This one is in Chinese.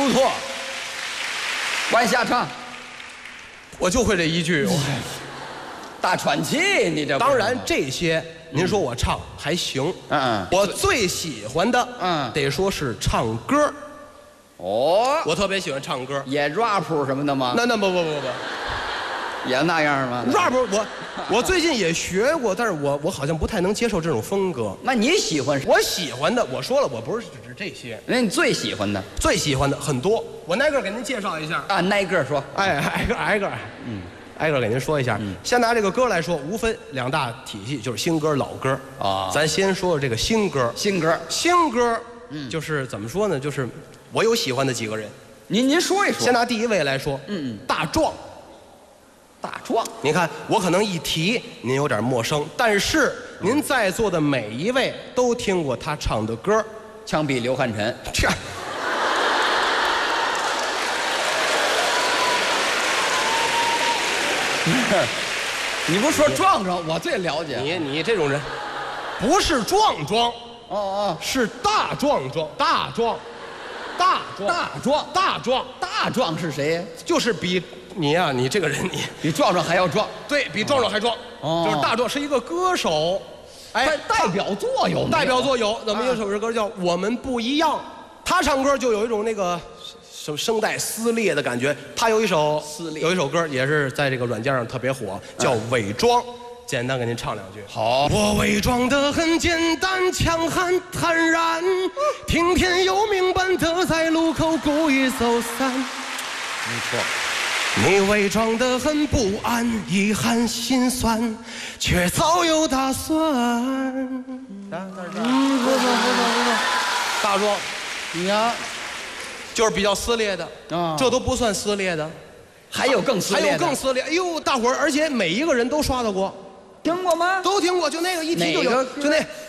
不错。往下唱， 我就会这一句。 大喘气，你这当然这些，您说我唱还行。我最喜欢的，得说是唱歌。 哦， 我特别喜欢唱歌， 也 rap 什么的吗？ 那不， 也那样吗 ？rap 我最近也学过，但是我好像不太能接受这种风格。 那你喜欢什么？ 我喜欢的，我说了，我不是指这些。 那你最喜欢的？ 最喜欢的很多，我挨个给您介绍一下。 按挨个说。 哎，挨个。挨个给您说一下。先拿这个歌来说，无分两大体系，就是新歌、老歌啊。咱先说这个新歌。新歌，就是怎么说呢？就是我有喜欢的几个人。您说一说。先拿第一位来说，大壮。您看，我可能一提您有点陌生，但是您在座的每一位都听过他唱的歌。 枪毙刘汉臣。你不说壮壮，我最了解。 你这种人，不是壮壮，是大壮。大壮是谁呀？就是比你呀，你这个人，你比壮壮还要壮。 对比壮壮还壮。就是大壮是一个歌手，哎， 代表作有怎么一首歌叫《我们不一样》？他唱歌就有一种那个。声带撕裂的感觉，他有一首歌也是在这个软件上特别火，叫《伪装》。简单给您唱两句。好，我伪装得很简单，强悍坦然，听天由命般的在路口故意走散。没错，你伪装得很不安，遗憾心酸，却早有打算。不错，大壮，你呀。就是比较撕裂的这都不算撕裂的， 还有更撕裂。 哎呦，大伙儿，而且每一个人都刷到过， 听过吗？ 都听过，就那个一提就有，就那